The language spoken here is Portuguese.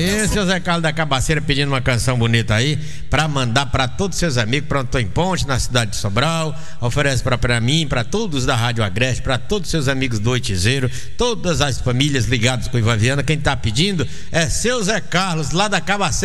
Aí, seu Zé Carlos da Cabaceira pedindo uma canção bonita aí pra mandar pra todos os seus amigos, pra Antônio Ponte, na cidade de Sobral. Oferece pra mim, pra todos da Rádio Agreste, pra todos os seus amigos do Oitizeiro, todas as famílias ligadas com o Ivan Viana. Quem tá pedindo é seu Zé Carlos, lá da Cabaceira.